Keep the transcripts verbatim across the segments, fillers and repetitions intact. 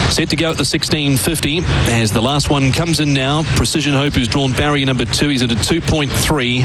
Set to go at the sixteen fifty as the last one comes in now. Precision Hope, who's drawn barrier number two. He's at a two point three.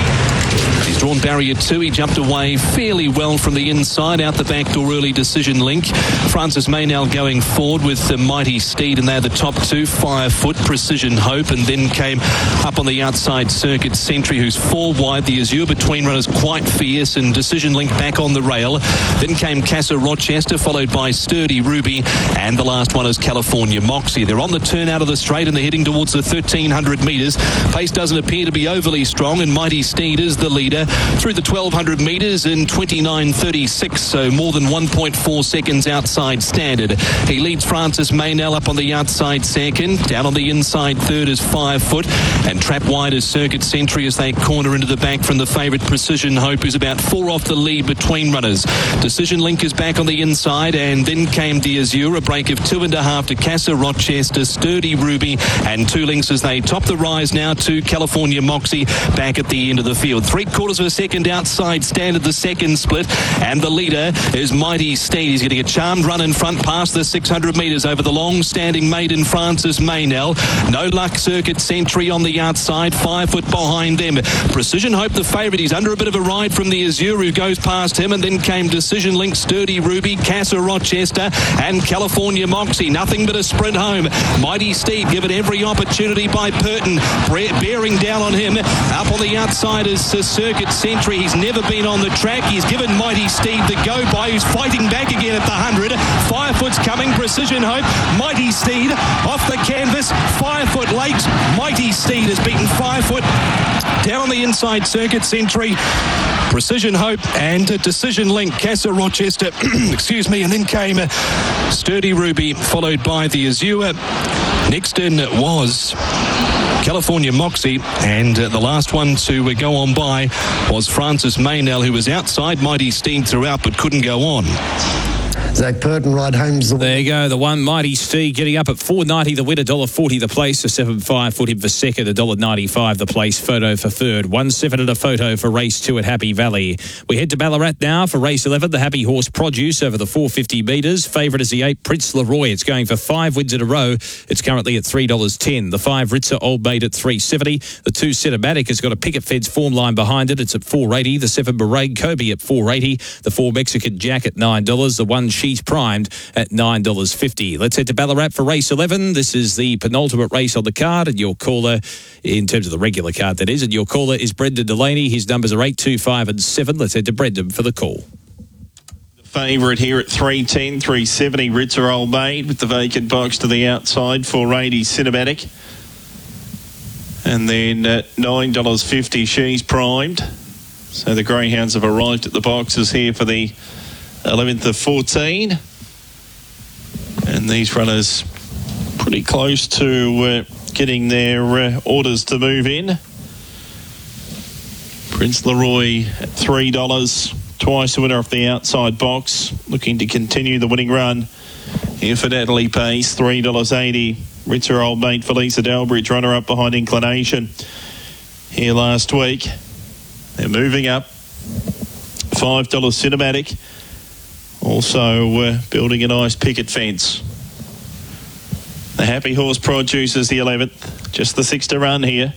He's drawn barrier two. He jumped away fairly well from the inside, out the back door early. Decision Link. Francis Maynell going forward with the Mighty Steed, and they're the top two. Firefoot, Precision Hope, and then came up on the outside Circuit Sentry, who's four wide. The Azure between runners quite fierce, and Decision Link back on the rail. Then came Casa Rochester, followed by Sturdy Ruby, and the last one is California Moxie. They're on the turn out of the straight, and they're heading towards the thirteen hundred metres. Pace doesn't appear to be overly strong, and Mighty Steed is the leader through the twelve hundred metres in twenty-nine thirty-six, so more than one point four seconds outside standard. He leads Francis Maynell up on the outside second. Down on the inside third is Firefoot, and trap wide is Circuit Sentry as they corner into the back from the favourite Precision Hope, who's about four off the lead between runners. Decision Link is back on the inside, and then came the Azure, a break of two and a half to Casa Rochester, Sturdy Ruby, and two links as they top the rise now to California Moxie back at the end of the field. Three quarters of a second outside standard, the second split, and the leader is Mighty Steed. He's getting a charmed run in front past the six hundred metres over the long-standing maiden Francis Maynell. No luck, Circuit Sentry on the outside, five foot behind them. Precision Hope the favourite. He's under a bit of a ride from the Azure, who goes past him, and then came Decision Link, Sturdy Ruby, Casa Rochester, and California Moxie. Nothing but a sprint home. Mighty Steed given every opportunity by Purton, bearing down on him. Up on the outside is uh, Circuit Sentry. He's never been on the track. He's given Mighty Steed the go by, who's fighting back again at the one hundred. Firefoot's coming. Precision Hope. Mighty Steed off the canvas. Firefoot Lakes. Mighty Steed has beaten Firefoot. Down the inside, Circuit Sentry, Precision Hope, and uh, Decision Link, Casa Rochester, excuse me, and then came uh, Sturdy Ruby, followed by the Azure. Next in was California Moxie, and uh, the last one to uh, go on by was Francis Maynell, who was outside Mighty Steed throughout but couldn't go on. Zach Purton right home's the... There you go, the one Mighty Steed getting up at four ninety the win, one dollar forty the place, a seven five foot him for second, one dollar ninety-five the place, photo for third, one seven and a photo for race two at Happy Valley. We head to Ballarat now for race eleven, the Happy Horse Produce over the four fifty metres. Favourite is the eight Prince Leroy. It's going for five wins in a row. It's currently at three dollars ten. The five Ritzer Old Maid at three seventy. The two Cinematic has got a picket fence form line behind it. It's at four eighty. The seven Moraine Kobe at four eighty. The four Mexican Jack at nine dollars. The one She's Primed at nine dollars fifty. Let's head to Ballarat for race eleven. This is the penultimate race on the card, and your caller, in terms of the regular card that is, and your caller is Brendan Delaney. His numbers are eight, two, five and seven. Let's head to Brendan for the call. Favourite here at three ten, three seventy, Ritzer Old Maid with the vacant box to the outside, four eighty Cinematic. And then uh, nine dollars fifty, She's Primed. So the greyhounds have arrived at the boxes here for the eleventh of fourteen. And these runners pretty close to uh, getting their uh, orders to move in. Prince Leroy at three dollars. Twice the winner off the outside box, looking to continue the winning run. Here for Natalie Pace, three dollars eighty. Ritzer Old Mate for Lisa Delbridge, runner up behind Inclination here last week. They're moving up. five dollars Cinematic. Also uh, building a nice picket fence. The Happy Horse Produce is the eleventh. Just the six to run here.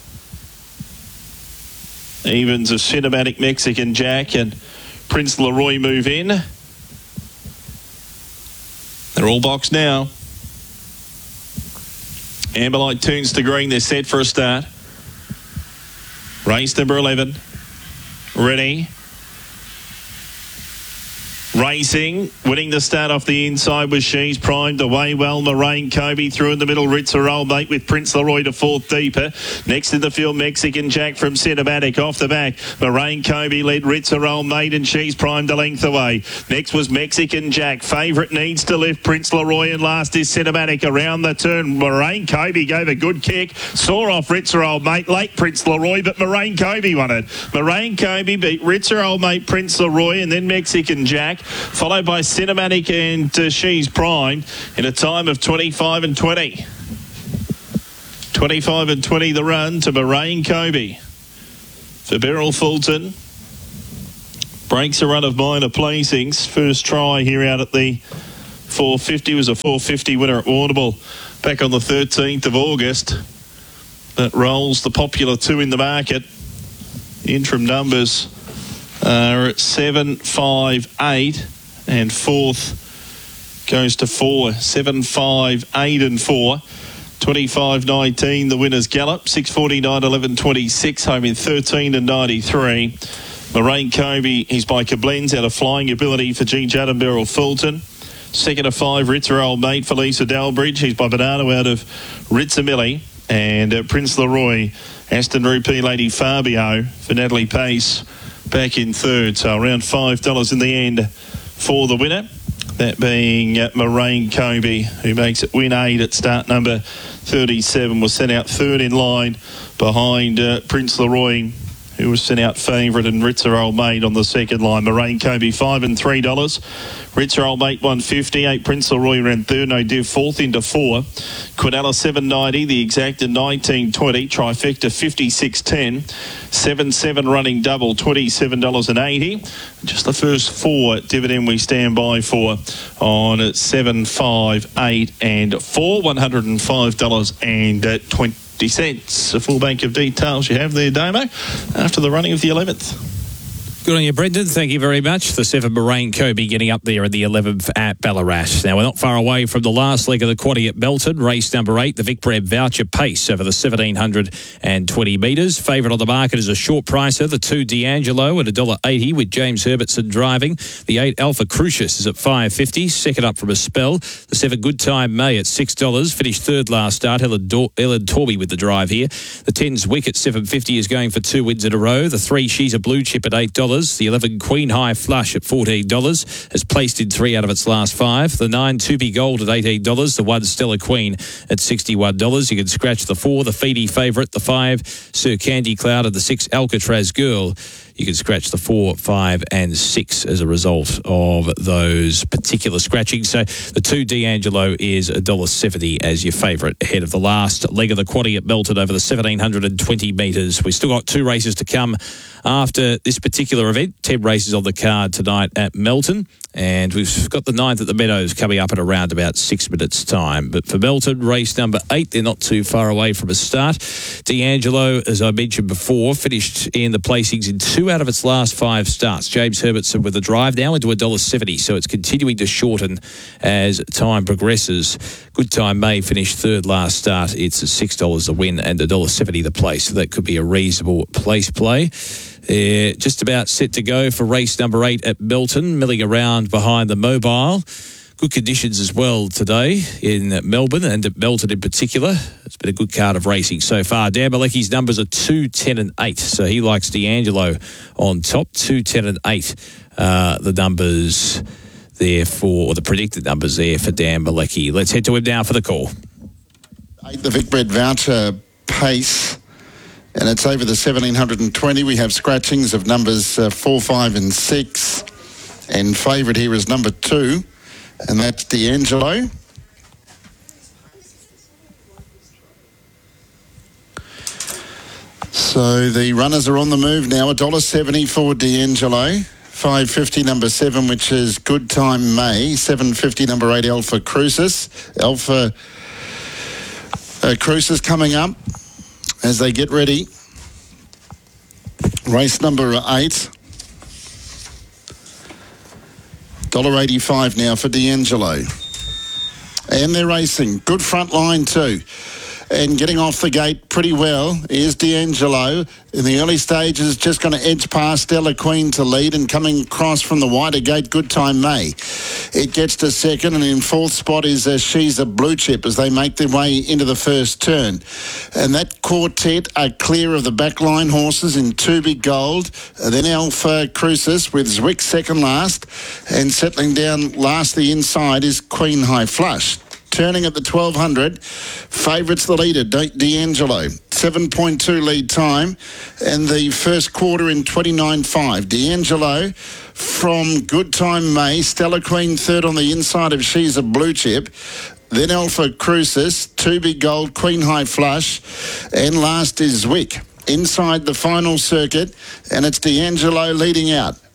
Evens of Cinematic, Mexican Jack and Prince Leroy move in. They're all boxed now. Amberlight tunes to green. They're set for a start. Race number eleven. Ready. Racing, winning the start off the inside was She's Primed. Away well, Moraine Kobe through in the middle. Ritzer Old Mate with Prince Leroy to fourth deeper. Next in the field, Mexican Jack from Cinematic off the back. Moraine Kobe led Ritzer Old Mate and She's Primed a length away. Next was Mexican Jack. Favourite needs to lift Prince Leroy, and last is Cinematic around the turn. Moraine Kobe gave a good kick. Saw off Ritzer Old Mate. Late Prince Leroy, but Moraine Kobe won it. Moraine Kobe beat Ritzer Old Mate, Prince Leroy, and then Mexican Jack, followed by Cinematic and uh, She's Primed in a time of twenty-five and twenty. twenty-five and twenty the run to Moraine Kobe. For Beryl Fulton. Breaks a run of minor placings. First try here out at the four fifty was a four fifty winner at Warrnambool back on the thirteenth of August. That rolls the popular two in the market. The interim numbers are at seven, five, eight, and fourth goes to four. seven, five, eight, and four. twenty-five nineteen, the winners gallop. six forty-nine, eleven twenty-six, home in thirteen and ninety-three. Lorraine Kobe, he's by Koblenz, out of Flying Ability for G. Judd and Beryl Fulton. Second of five, Ritzer Old Mate for Lisa Dalbridge. He's by Bernardo out of Ritzamilli. And uh, Prince Leroy, Aston Rupee Lady Fabio for Natalie Pace back in third. So around five dollars in the end for the winner. That being uh, Lorraine Kobe, who makes it win eight at start number thirty-seven, was sent out third in line behind uh, Prince Leroy, who was sent out favourite, and Ritzer Old Mate on the second line. Lorraine Kobe five and three dollars. Ritzer Old Mate one fifty. Eight Prince Leroy ran third. No Div fourth into four. Quinella seven ninety. The Exacta nineteen twenty. Trifecta fifty-six ten. seven seven running double twenty-seven dollars eighty. Just the first four dividend we stand by for on seven, five, eight, and four. one hundred five dollars twenty cents. A full bank of details you have there, Damo, after the running of the eleventh. Good on you, Brendan. Thank you very much. The seven Moraine Kobe getting up there in the eleventh at Ballarat. Now, we're not far away from the last leg of the quaddie at Melton. Race number eight, the Vicbred Voucher Pace over the seventeen twenty metres. Favourite on the market is a short pricer, the two D'Angelo at one dollar eighty with James Herbertson driving. The eight Alpha Crucius is at five fifty, second up from a spell. The seven Good Time May at six dollars, finished third last start. Ellen, Do- Ellen Torby with the drive here. The ten's Wick at seven fifty is going for two wins in a row. The three She's a Blue Chip at eight dollars. The eleven Queen High Flush at fourteen dollars has placed in three out of its last five. The nine To Be Gold at eighteen dollars. The one Stella Queen at sixty-one dollars. You can scratch the four, the Feedy Favourite, the five Sir Candy Cloud, and the six Alcatraz Girl. You can scratch the four, five, and six as a result of those particular scratchings. So the two D'Angelo is one dollar seventy as your favourite ahead of the last leg of the quaddie at Melton over the seventeen twenty metres. We've still got two races to come after this particular event. Ten races on the card tonight at Melton. And we've got the ninth at the Meadows coming up in around about six minutes' time. But for Melton, race number eight, they're not too far away from a start. D'Angelo, as I mentioned before, finished in the placings in two out of its last five starts. James Herbertson with the drive now into one dollar seventy, so it's continuing to shorten as time progresses. Good Time May finished third last start. It's at six dollars a win and one dollar seventy the place, so that could be a reasonable place play. Uh, just about set to go for race number eight at Melton, milling around behind the Mobile. Good conditions as well today in Melbourne and at Melton in particular. It's been a good card of racing so far. Dan Malecki's numbers are two, ten and eight, so he likes D'Angelo on top. two, ten and eight, uh, the numbers there for, or the predicted numbers there for Dan Malecki. Let's head to him now for the call. Eight, the Vicbred Voucher Pace. And it's over the seventeen twenty. We have scratchings of numbers uh, four, five and six. And favourite here is number two. And that's D'Angelo. So the runners are on the move now. one dollar seventy for D'Angelo. five fifty number seven, which is Good Time May. seven fifty number eight, Alpha Crucis. Alpha uh, Crucis coming up as they get ready. Race number eight. one dollar eighty-five now for D'Angelo. And they're racing. Good front line too. And getting off the gate pretty well is D'Angelo. In the early stages, just going to edge past Stella Queen to lead, and coming across from the wider gate, Good Time May. It gets to second, and in fourth spot is uh, She's a Blue Chip as they make their way into the first turn. And that quartet are clear of the backline horses in To Be Gold, uh, then Alpha Crucis with Zwick second last, and settling down last the inside is Queen High Flush. Turning at the twelve hundred, favourites the leader, D'Angelo. seven point two lead time, and the first quarter in twenty-nine five. D'Angelo from Good Time May, Stella Queen third on the inside of She's a Blue Chip, then Alpha Crucis, To Be Gold, Queen High Flush, and last is Zwick. Inside the final circuit, and it's D'Angelo leading out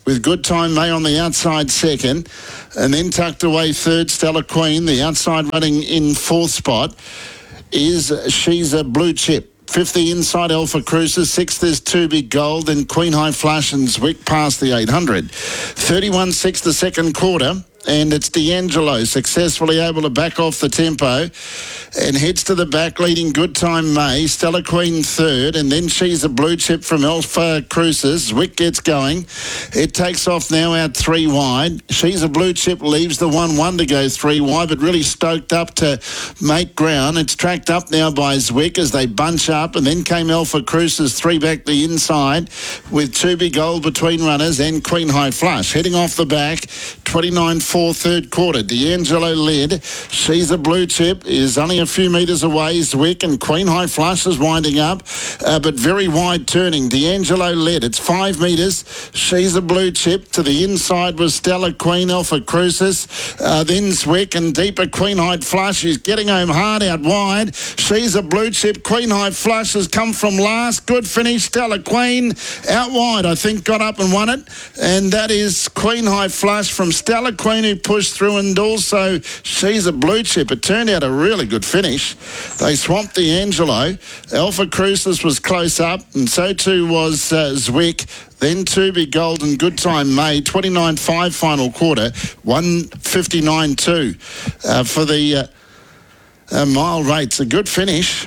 with Good Time May on the outside second. And then tucked away third, Stella Queen. The outside running in fourth spot is She's a Blue Chip. Fifth, the inside Alpha Cruiser. Sixth is Two Big Gold. Then Queen High Flash and Zwick past the eight hundred. thirty-one six the second quarter. And it's D'Angelo successfully able to back off the tempo and heads to the back, leading Good Time May. Stella Queen third, and then She's a Blue Chip from Alpha Cruises. Zwick gets going. It takes off now out three wide. She's a Blue Chip leaves the one one to go three wide, but really stoked up to make ground. It's tracked up now by Zwick as they bunch up, and then came Alpha Cruises three back the inside with Two Big Gold between runners and Queen High Flush. Heading off the back, twenty-nine four third quarter. D'Angelo led. She's a Blue Chip is only a few metres away. Zwick and Queen High Flush is winding up, uh, but very wide turning. D'Angelo led. It's five metres. She's a Blue Chip. To the inside was Stella Queen, Alpha Cruises. Uh, then Zwick and deeper Queen High Flush is getting home hard out wide. She's a Blue Chip. Queen High Flush has come from last. Good finish. Stella Queen out wide, I think, got up and won it. And that is Queen High Flush from Stella Queen, who pushed through, and also She's a Blue Chip. It turned out a really good finish. They swamped D'Angelo. Alpha Cruises was close up, and so too was uh, Zwick. Then Two Big Gold and Good Time May. twenty-nine five final quarter. one fifty-nine two uh, for the uh, uh, mile rates. A good finish,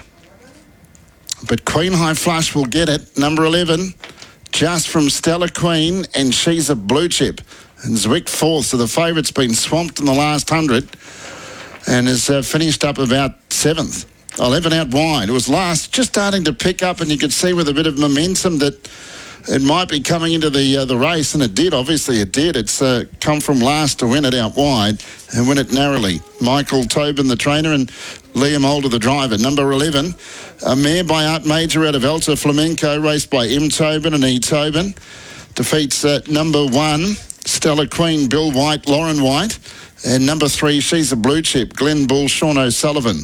but Queen High Flush will get it. Number eleven, just from Stella Queen, and She's a Blue Chip. And Zwick fourth, so the favourite's been swamped in the last hundred and has uh, finished up about seventh. eleven out wide. It was last, just starting to pick up, and you could see with a bit of momentum that it might be coming into the uh, the race, and it did. Obviously it did. It's uh, come from last to win it out wide and win it narrowly. Michael Tobin, the trainer, and Liam Older, the driver. Number eleven, a mare by Art Major out of Elta Flamenco, raced by M. Tobin and E. Tobin. Defeats uh, number one, Stella Queen, Bill White, Lauren White. And number three, She's a Blue Chip, Glenn Bull, Sean O'Sullivan.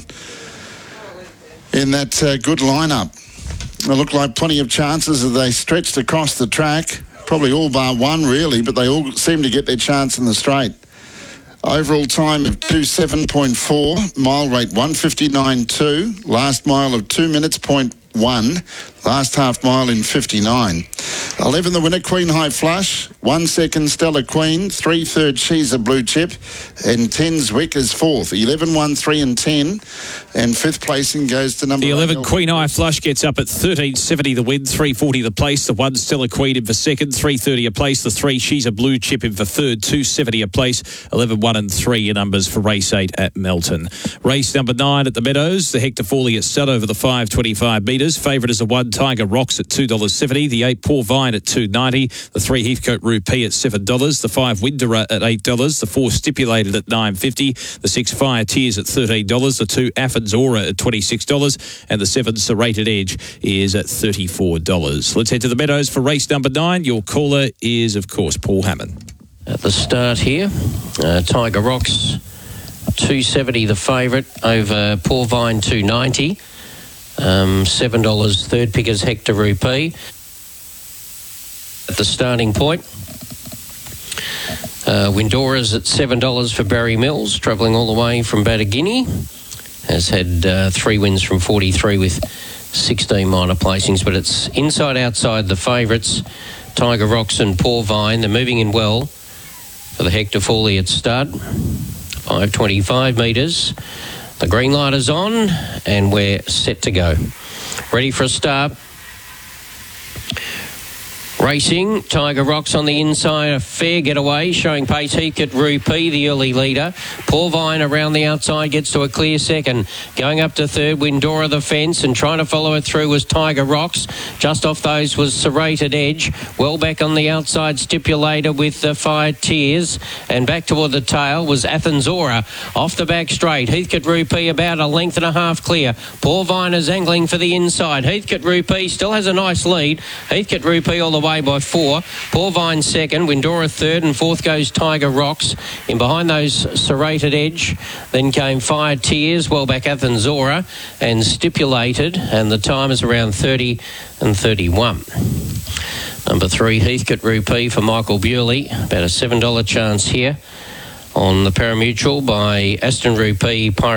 In that uh, good lineup. It looked like plenty of chances as they stretched across the track. Probably all bar one, really, but they all seem to get their chance in the straight. Overall time of two seven point four, mile rate one fifty-nine two, last mile of two minutes point one, last half mile in fifty-nine. eleven the winner, Queen High Flush. One second, Stella Queen. Three third, She's a Blue Chip. And ten, Zwick is fourth. eleven, one, three and ten. And fifth placing goes to number The eleven, Queen High Flush, gets up at thirteen seventy the win, three forty the place. The one, Stella Queen in for second, three thirty a place. The three, She's a Blue Chip in for third, two seventy a place. eleven, one and three are numbers for race eight at Melton. Race number nine at the Meadows. The Hector Fawley at stud over the five twenty-five metres. Favourite is the one, Tiger Rocks at two dollars seventy. The eight, Poor Vine at two ninety. The three, Heathcote Rupee at seven dollars. The five, Winderer at eight dollars. The four, Stipulated at nine fifty. The six, Fire Tears at thirteen dollars. The two, Athens Aura at twenty-six dollars. And the seven, Serrated Edge is at thirty-four dollars. Let's head to the Meadows for race number nine. Your caller is, of course, Paul Hammond. At the start here, uh, Tiger Rocks two seventy the favourite over Poor Vine two ninety. Um, seven dollars third pickers Hector Rupee at the starting point. Uh, Windora's at seven dollars for Barry Mills, travelling all the way from Bataguinea. Has had uh, three wins from forty-three with sixteen minor placings, but it's inside outside the favourites, Tiger Rocks and Poor Vine. They're moving in well for the Hector Fawley at stud. five twenty-five metres. The green light is on and we're set to go. Ready for a start. Racing, Tiger Rocks on the inside, a fair getaway, showing pace. Heathcote Rupee, the early leader. Poor Vine around the outside, gets to a clear second. Going up to third, Windora the fence, and trying to follow it through was Tiger Rocks. Just off those was Serrated Edge. Well back on the outside, Stipulated with the Fire Tears. And back toward the tail was Athens Aura. Off the back straight, Heathcote Rupee about a length and a half clear. Poor Vine is angling for the inside. Heathcote Rupee still has a nice lead. Heathcote Rupee all the way by four. Poor Vine second, Windora third, and fourth goes Tiger Rocks. In behind those, Serrated Edge. Then came Fire Tears, well back Athens Aura, and Stipulated, and the time is around thirty and thirty-one. Number three, Heathcote Rupee for Michael Bewley. About a seven dollar chance here on the Parimutuel by Aston Rupee.